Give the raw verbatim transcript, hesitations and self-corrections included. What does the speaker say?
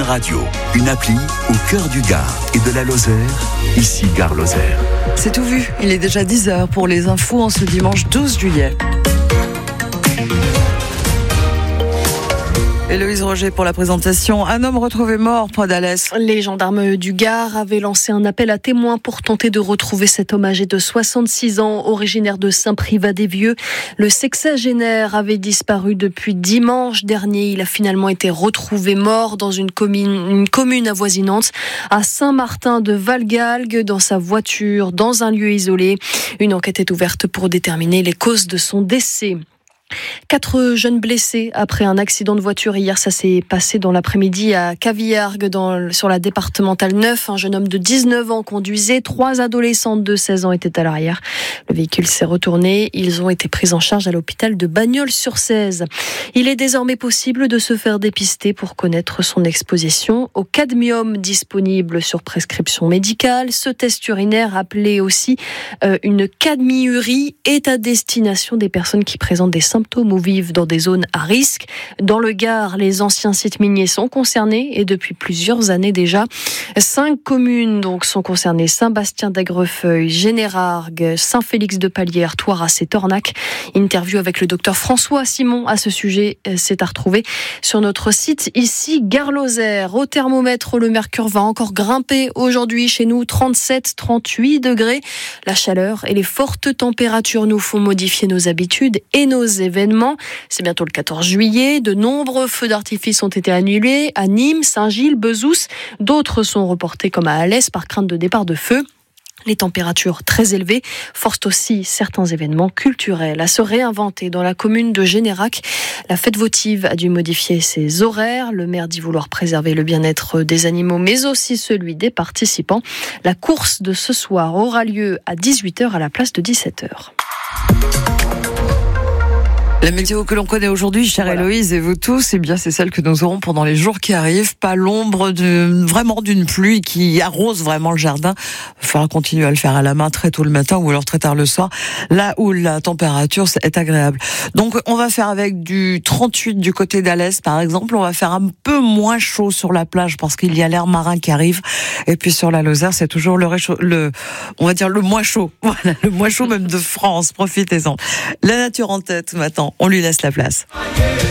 Radio, une appli au cœur du Gard et de la Lozère, ici Gare Lozère. C'est tout vu, il est déjà dix heures pour les infos en ce dimanche douze juillet. Héloïse Roger pour la présentation. Un homme retrouvé mort près d'Alès. Les gendarmes du Gard avaient lancé un appel à témoins pour tenter de retrouver cet homme âgé de soixante-six ans, originaire de Saint-Privat-des-Vieux. Le sexagénaire avait disparu depuis dimanche dernier. Il a finalement été retrouvé mort dans une commune, une commune avoisinante à Saint-Martin-de-Valgalgues, dans sa voiture, dans un lieu isolé. Une enquête est ouverte pour déterminer les causes de son décès. Quatre jeunes blessés après un accident de voiture hier. Ça s'est passé dans l'après-midi à Cavillargues, dans, sur la départementale neuf. Un jeune homme de dix-neuf ans conduisait. Trois adolescentes de seize ans étaient à l'arrière. Le véhicule s'est retourné. Ils ont été pris en charge à l'hôpital de Bagnols-sur-Cèze. Il est désormais possible de se faire dépister pour connaître son exposition au cadmium, disponible sur prescription médicale. Ce test urinaire, appelé aussi euh, une cadmiurie, est à destination des personnes qui présentent des symptômes ou vivent dans des zones à risque. Dans le Gard, les anciens sites miniers sont concernés et depuis plusieurs années déjà. Cinq communes donc sont concernées: Saint-Bastien-d'Agrefeuille, Générargues, Saint-Félix-de-Palière, Thouaras et Tornac. Interview avec le docteur François Simon à ce sujet, c'est à retrouver sur notre site ici Gare Lozère. Au thermomètre, le mercure va encore grimper aujourd'hui chez nous, trente-sept à trente-huit degrés. La chaleur et les fortes températures nous font modifier nos habitudes et nos événements. C'est bientôt le quatorze juillet. De nombreux feux d'artifice ont été annulés à Nîmes, Saint-Gilles, Bezous. D'autres sont reportés comme à Alès par crainte de départ de feu. Les températures très élevées forcent aussi certains événements culturels à se réinventer. Dans la commune de Générac, la fête votive a dû modifier ses horaires. Le maire dit vouloir préserver le bien-être des animaux, mais aussi celui des participants. La course de ce soir aura lieu à dix-huit heures à la place de dix-sept heures. La météo que l'on connaît aujourd'hui, chère voilà. Héloïse et vous tous, eh bien, c'est celle que nous aurons pendant les jours qui arrivent. Pas l'ombre de, vraiment d'une pluie qui arrose vraiment le jardin. Il va falloir continuer à le faire à la main très tôt le matin ou alors très tard le soir, là où la température est agréable. Donc, on va faire avec du trente-huit du côté d'Alès, par exemple. On va faire un peu moins chaud sur la plage parce qu'il y a l'air marin qui arrive. Et puis, sur la Lozère, c'est toujours le réchaud, le, on va dire le moins chaud. Voilà, le moins chaud même de France. Profitez-en. La nature en tête, maintenant. On lui laisse la place.